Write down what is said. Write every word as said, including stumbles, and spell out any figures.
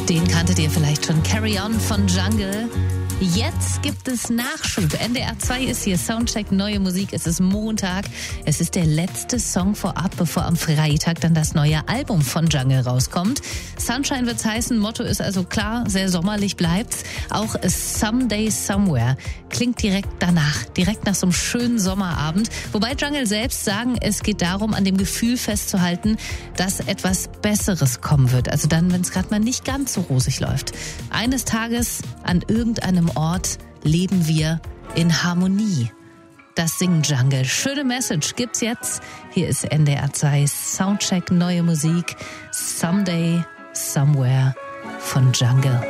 Den kanntet ihr vielleicht schon. Carry On von Jungle. Jetzt gibt es Nachschub. N D R zwei ist hier. Soundcheck, neue Musik. Es ist Montag. Es ist der letzte Song vorab, bevor am Freitag dann das neue Album von Jungle rauskommt. Sunshine wird's heißen. Motto ist also klar, sehr sommerlich bleibt's. Auch Someday Somewhere klingt direkt danach, direkt nach so einem schönen Sommerabend. Wobei Jungle selbst sagen, es geht darum, an dem Gefühl festzuhalten, dass etwas Besseres kommen wird. Also dann, wenn es gerade mal nicht ganz so rosig läuft. Eines Tages an irgendeinem Ort leben wir in Harmonie. Das singen Jungle. Schöne Message gibt's jetzt. Hier ist N D R zwei Soundcheck, neue Musik. Someday, Somewhere von Jungle.